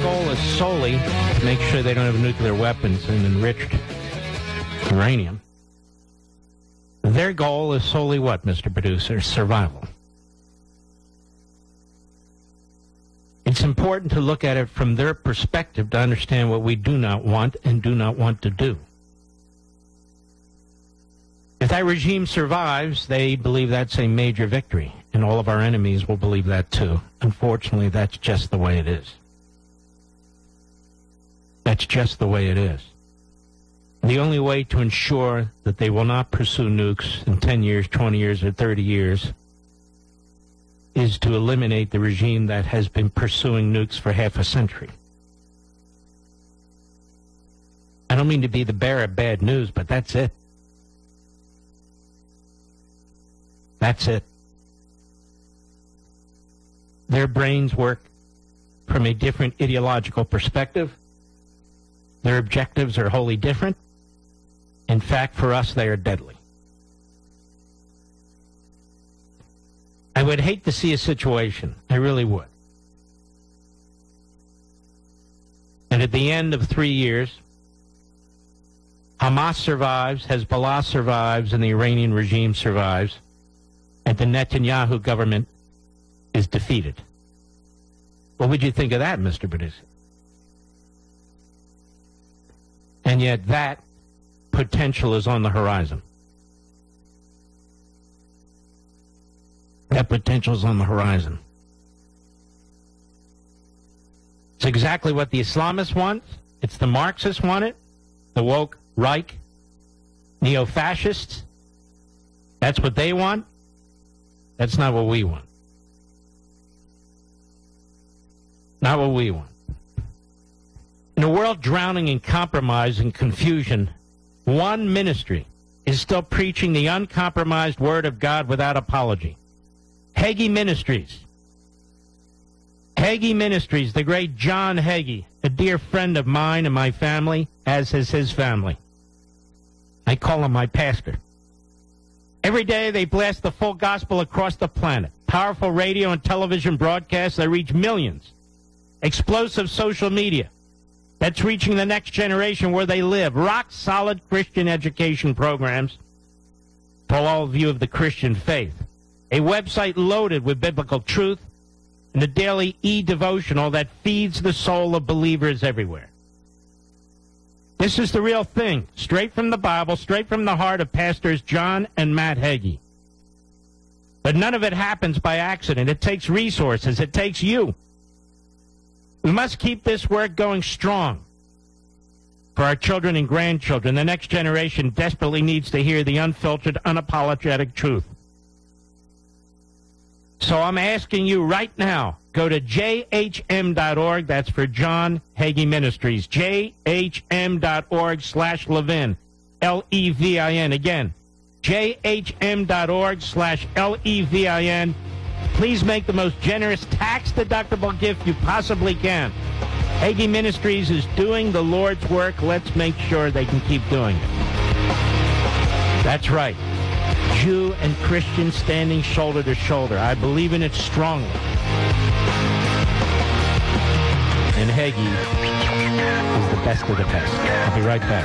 goal is solely to make sure they don't have nuclear weapons and enriched uranium. Their goal is solely what, Mr. Producer? Survival. It's important to look at it from their perspective to understand what we do not want and do not want to do. If that regime survives, they believe that's a major victory, and all of our enemies will believe that too. Unfortunately, that's just the way it is. That's just the way it is. The only way to ensure that they will not pursue nukes in 10 years, 20 years, or 30 years is to eliminate the regime that has been pursuing nukes for half a century. I don't mean to be the bearer of bad news, but that's it. That's it. Their brains work from a different ideological perspective. Their objectives are wholly different. In fact, for us, they are deadly. I would hate to see a situation, I really would, and at the end of 3 years, Hamas survives, Hezbollah survives, and the Iranian regime survives, and the Netanyahu government is defeated. What would you think of that, Mr. Producer? And yet that potential is on the horizon. That potential is on the horizon. It's exactly what the Islamists want. It's the Marxists want it. The woke Reich neo-fascists. That's what they want. That's not what we want. Not what we want. In a world drowning in compromise and confusion, one ministry is still preaching the uncompromised word of God without apology. Hagee Ministries. Hagee Ministries, the great John Hagee, a dear friend of mine and my family, as is his family. I call him my pastor. Every day they blast the full gospel across the planet. Powerful radio and television broadcasts that reach millions. Explosive social media that's reaching the next generation where they live. Rock-solid Christian education programs for all of you of the Christian faith. A website loaded with biblical truth and a daily e-devotional that feeds the soul of believers everywhere. This is the real thing, straight from the Bible, straight from the heart of Pastors John and Matt Hagee. But none of it happens by accident. It takes resources. It takes you. We must keep this work going strong for our children and grandchildren. The next generation desperately needs to hear the unfiltered, unapologetic truth. So I'm asking you right now, go to jhm.org. That's for John Hagee Ministries. jhm.org/Levin. Levin. Again, jhm.org/Levin. Please make the most generous tax-deductible gift you possibly can. Hagee Ministries is doing the Lord's work. Let's make sure they can keep doing it. That's right. Jew and Christian standing shoulder to shoulder. I believe in it strongly. And Hagee is the best of the best. I'll be right back.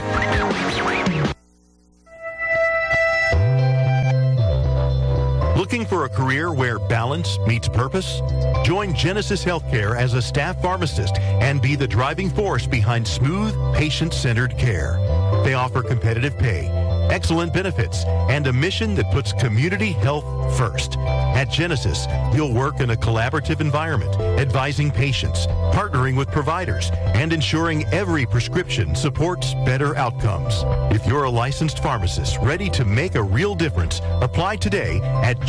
Looking for a career where balance meets purpose? Join Genesis Healthcare as a staff pharmacist and be the driving force behind smooth, patient-centered care. They offer competitive pay, excellent benefits, and a mission that puts community health first. At Genesis, you'll work in a collaborative environment, advising patients, partnering with providers, and ensuring every prescription supports better outcomes. If you're a licensed pharmacist ready to make a real difference, apply today at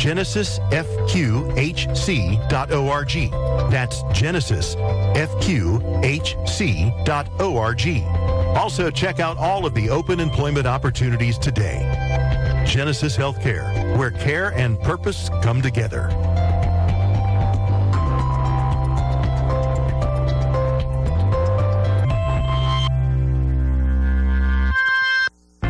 genesisfqhc.org. That's genesisfqhc.org. Also, check out all of the open employment opportunities today. Genesis Healthcare, where care and purpose come together.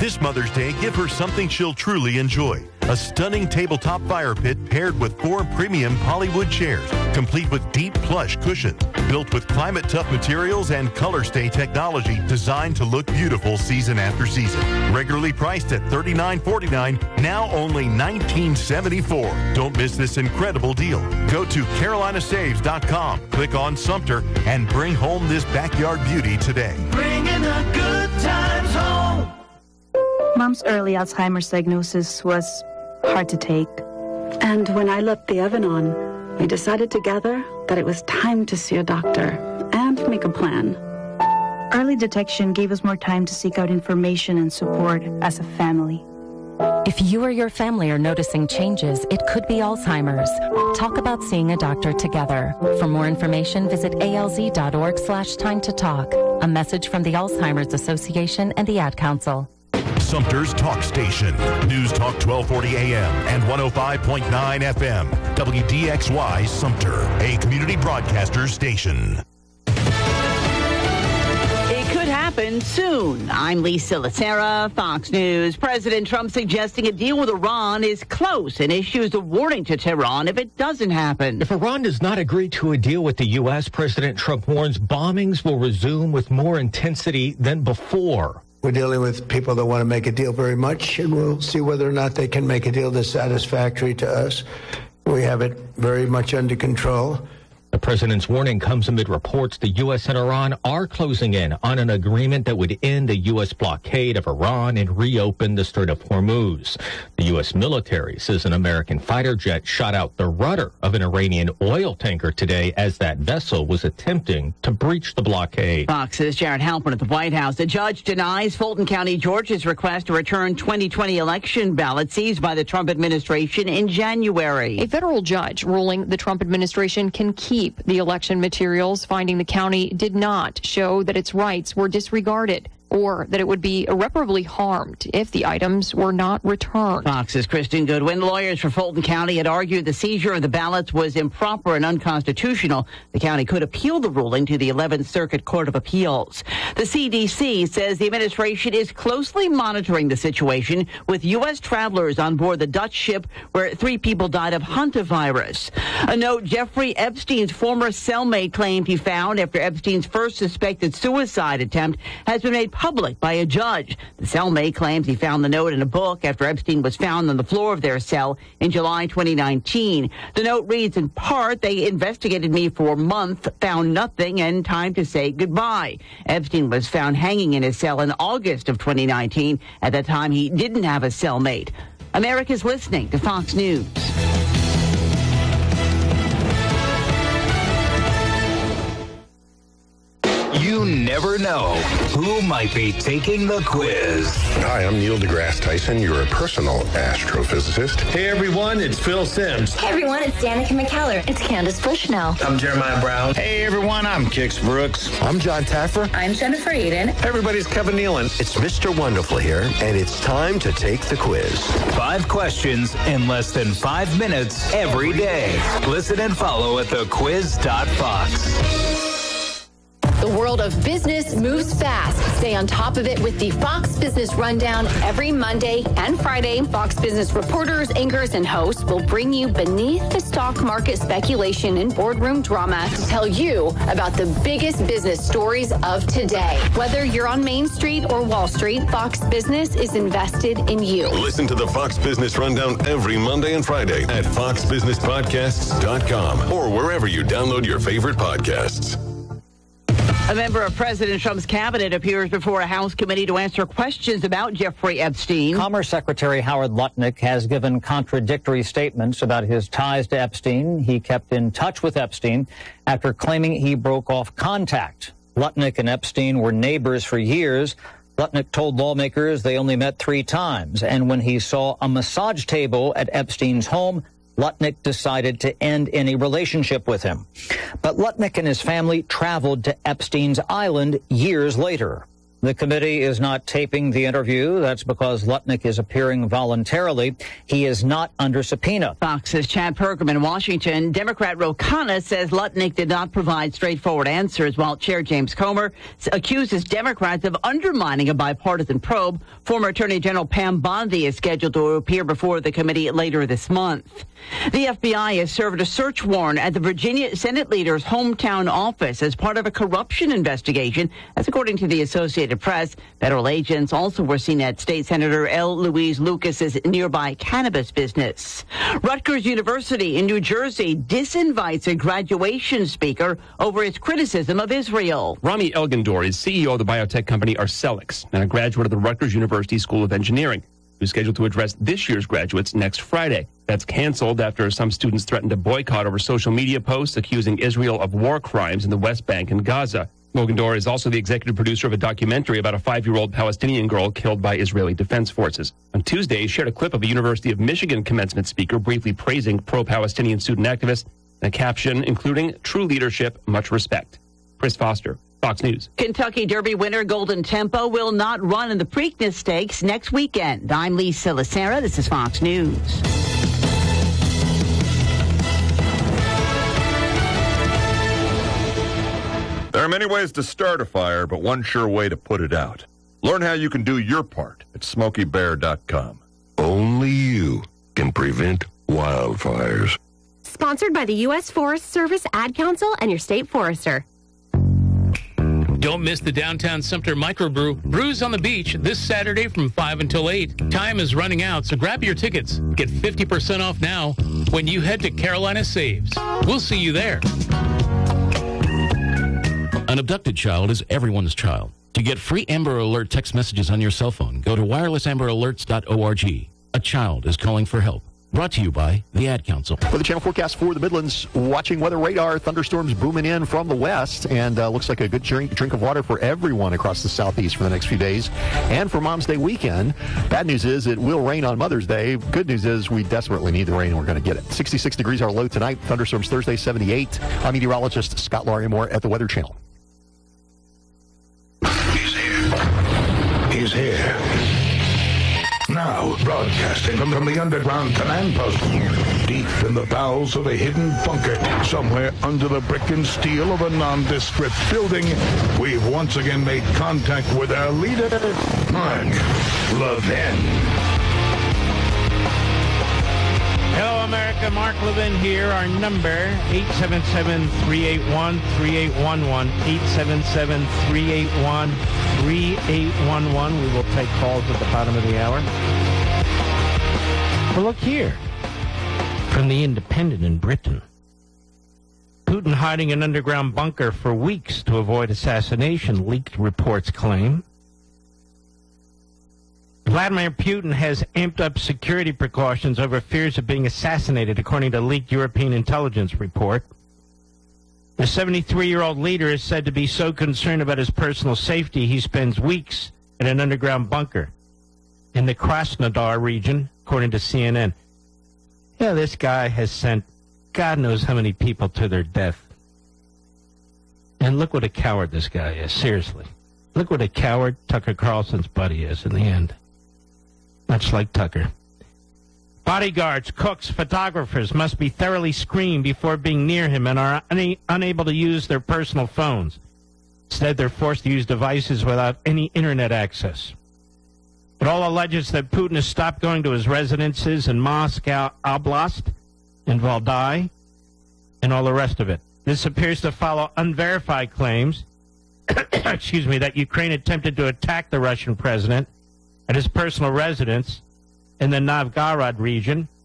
This Mother's Day, give her something she'll truly enjoy. A stunning tabletop fire pit paired with 4 premium Hollywood chairs, complete with deep plush cushions, built with climate-tough materials and color-stay technology designed to look beautiful season after season. Regularly priced at $39.49, now only $19.74. Don't miss this incredible deal. Go to CarolinaSaves.com, click on Sumter, and bring home this backyard beauty today. Bringing the good times home. Mom's early Alzheimer's diagnosis was hard to take. And when I left the oven on, we decided together that it was time to see a doctor and make a plan. Early detection gave us more time to seek out information and support as a family. If you or your family are noticing changes, it could be Alzheimer's. Talk about seeing a doctor together. For more information, visit alz.org/time to talk. A message from the Alzheimer's Association and the Ad Council. Sumter's Talk Station. News Talk 1240 AM and 105.9 FM. WDXY Sumter, a community broadcaster station. It could happen soon. I'm Lisa Lacera, Fox News. President Trump suggesting a deal with Iran is close and issues a warning to Tehran if it doesn't happen. If Iran does not agree to a deal with the U.S., President Trump warns bombings will resume with more intensity than before. We're dealing with people that want to make a deal very much, and we'll see whether or not they can make a deal that's satisfactory to us. We have it very much under control. The president's warning comes amid reports the U.S. and Iran are closing in on an agreement that would end the U.S. blockade of Iran and reopen the Strait of Hormuz. The U.S. military says an American fighter jet shot out the rudder of an Iranian oil tanker today as that vessel was attempting to breach the blockade. Fox's Jared Halpern at the White House. The judge denies Fulton County, Georgia's request to return 2020 election ballots seized by the Trump administration in January. A federal judge ruling the Trump administration can keep the election materials, finding the county did not show that its rights were disregarded or that it would be irreparably harmed if the items were not returned. Fox's Kristen Goodwin. Lawyers for Fulton County had argued the seizure of the ballots was improper and unconstitutional. The county could appeal the ruling to the 11th Circuit Court of Appeals. The CDC says the administration is closely monitoring the situation with U.S. travelers on board the Dutch ship where 3 people died of hantavirus. A note Jeffrey Epstein's former cellmate claimed he found after Epstein's first suspected suicide attempt has been made public by a judge. The cellmate claims he found the note in a book after Epstein was found on the floor of their cell in July 2019. The note reads in part, "They investigated me for a month, found nothing, and time to say goodbye." Epstein was found hanging in his cell in August of 2019. At that time, he didn't have a cellmate. America's listening to Fox News. You never know who might be taking the quiz. Hi, I'm Neil deGrasse Tyson, your personal astrophysicist. Hey everyone, it's Phil Simms. Hey everyone, it's Danica McKellar. It's Candace Bushnell. I'm Jeremiah Brown. Hey everyone, I'm Kix Brooks. I'm John Taffer. I'm Jennifer Eden. Everybody's Kevin Nealon. It's Mr. Wonderful here, and it's time to take the quiz. 5 questions in less than 5 minutes every day. Listen and follow at thequiz.fox. The world of business moves fast. Stay on top of it with the Fox Business Rundown every Monday and Friday. Fox Business reporters, anchors, and hosts will bring you beneath the stock market speculation and boardroom drama to tell you about the biggest business stories of today. Whether you're on Main Street or Wall Street, Fox Business is invested in you. Listen to the Fox Business Rundown every Monday and Friday at foxbusinesspodcasts.com or wherever you download your favorite podcasts. A member of President Trump's cabinet appears before a House committee to answer questions about Jeffrey Epstein. Commerce Secretary Howard Lutnick has given contradictory statements about his ties to Epstein. He kept in touch with Epstein after claiming he broke off contact. Lutnick and Epstein were neighbors for years. Lutnick told lawmakers they only met 3 times, and when he saw a massage table at Epstein's home, Lutnick decided to end any relationship with him. But Lutnick and his family traveled to Epstein's island years later. The committee is not taping the interview. That's because Lutnick is appearing voluntarily. He is not under subpoena. Fox's Chad Perkam in Washington. Democrat Ro Khanna says Lutnick did not provide straightforward answers, while Chair James Comer accuses Democrats of undermining a bipartisan probe. Former Attorney General Pam Bondi is scheduled to appear before the committee later this month. The FBI has served a search warrant at the Virginia Senate leader's hometown office as part of a corruption investigation. That's according to the Associated Press. Federal agents also were seen at State Senator L. Louise Lucas's nearby cannabis business. Rutgers University in New Jersey disinvites a graduation speaker over his criticism of Israel. Rami Elgandor is CEO of the biotech company Arcellx and a graduate of the Rutgers University School of Engineering, who's scheduled to address this year's graduates next Friday. That's canceled after some students threatened to boycott over social media posts accusing Israel of war crimes in the West Bank and Gaza. Elgandor is also the executive producer of a documentary about a 5-year-old Palestinian girl killed by Israeli defense forces. On Tuesday, he shared a clip of a University of Michigan commencement speaker briefly praising pro-Palestinian student activists and a caption including "True leadership, much respect." Chris Foster, Fox News. Kentucky Derby winner Golden Tempo will not run in the Preakness Stakes next weekend. I'm Lisa Lacera. This is Fox News. There are many ways to start a fire, but one sure way to put it out. Learn how you can do your part at SmokeyBear.com. Only you can prevent wildfires. Sponsored by the U.S. Forest Service, Ad Council, and your state forester. Don't miss the Downtown Sumter Microbrew Brews on the Beach this Saturday from 5 until 8. Time is running out, so grab your tickets. Get 50% off now when you head to Carolina Saves. We'll see you there. An abducted child is everyone's child. To get free Amber Alert text messages on your cell phone, go to wirelessamberalerts.org. A child is calling for help. Brought to you by the Ad Council. For the channel forecast for the Midlands, watching weather radar, thunderstorms booming in from the west, and looks like a good drink of water for everyone across the southeast for the next few days. And for Mom's Day weekend, bad news is it will rain on Mother's Day. Good news is we desperately need the rain and we're going to get it. 66 degrees our low tonight. Thunderstorms Thursday, 78. I'm meteorologist Scott Larimore at the Weather Channel. He's here. Now, broadcasting from the underground command post, deep in the bowels of a hidden bunker, somewhere under the brick and steel of a nondescript building, we've once again made contact with our leader, Mark Levin. Hello, America. Mark Levin here. Our number, 877-381-3811, 877-381-3811. We will take calls at the bottom of the hour. Well, look here. From the Independent in Britain. Putin hiding an underground bunker for weeks to avoid assassination, leaked reports claim. Vladimir Putin has amped up security precautions over fears of being assassinated, according to a leaked European intelligence report. The 73-year-old leader is said to be so concerned about his personal safety, he spends weeks in an underground bunker in the Krasnodar region, according to CNN. Yeah, this guy has sent God knows how many people to their death. And look what a coward this guy is, seriously. Look what a coward Tucker Carlson's buddy is in the end. Much like Tucker. Bodyguards, cooks, photographers must be thoroughly screened before being near him and are unable to use their personal phones. Instead, they're forced to use devices without any internet access. It all alleges that Putin has stopped going to his residences in Moscow Oblast and Valdai and all the rest of it. This appears to follow unverified claims that Ukraine attempted to attack the Russian president at his personal residence in the Novgorod region